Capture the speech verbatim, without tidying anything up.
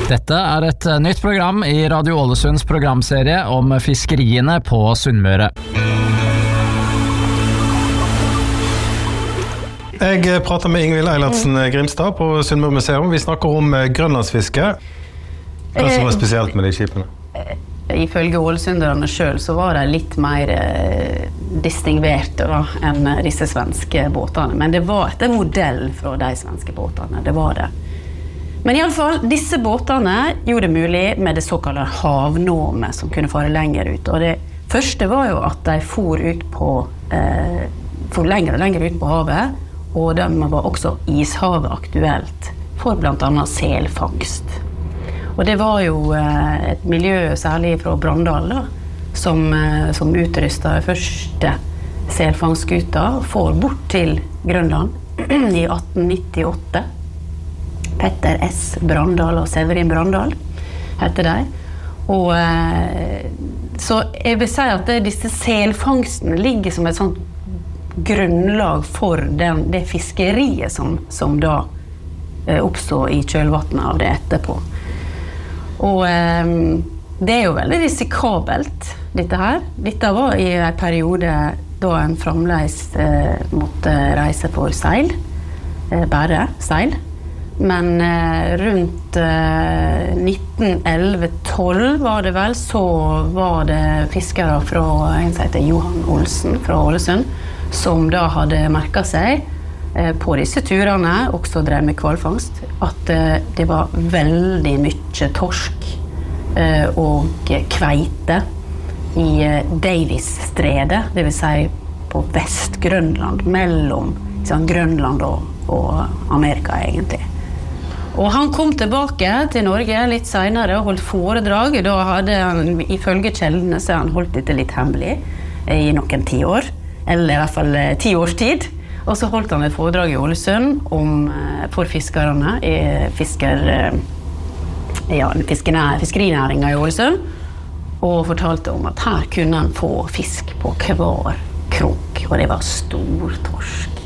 Dette er et nytt program i Radio Ålesunds programserie om fiskeriene på Sunnmøre. Jeg prater med Ingvild Eilertsen Grimstad på Sunnmøre Museum. Vi snakker om grønlandsfiske. Hva som var spesielt med de skipene? Ifølge ålesunderne selv så var de litt mer eh, distingverte da, enn disse svenske båtene. Men det var etter modell fra de svenske båtene, det var det. Men i alle fall, disse båtene gjorde det mulig med det såkalte havnåmet som kunne fare lenger ut. Og det første var jo at de for ut på, eh, for lenger og lenger ut på havet, og de var også ishavet aktuelt for blant annet selfangst. Og det var jo eh, et miljø, særlig fra Brandal, da, som, eh, som utrustet første selfangstskuta for bort til Grønland i atten nittiåtte. Petter S. Brandal og Severin Brandal heter de. Og eh, så jeg vil si at det, disse selfangstene ligger som et sånt grunnlag for den, det fiskeriet som, som da eh, oppstår i kjølvannet av det etterpå. Og eh, det er jo veldig risikabelt, dette her. Dette var i en periode da en fremdeles eh, måtte reise for seil, eh, bare seil. Men eh, rundt eh, nitten elleve tolv var det vel, så var det fiskere fra en som heter Johan Olsen fra Ålesund, som da hadde merket seg eh, på disse turene, også drev med kvalfangst, at eh, det var veldig mye torsk eh, og kveite i eh, Davis-stredet, det vil si på Vest-Grønland, mellom liksom, Grønland og, og Amerika egentlig. Og han kom tilbake til Norge litt senere og holdt foredrag. Da hadde han, ifølge kjeldene, så han holdt dette litt hemmelig i noen ti år, eller i hvert fall ti års tid. Og så holdt han et foredrag i Ålesund om, for fiskerne i fisker, ja, fiskerinæringen i Ålesund, og fortalte om at her kunne han få fisk på hver krok, og det var stor torsk.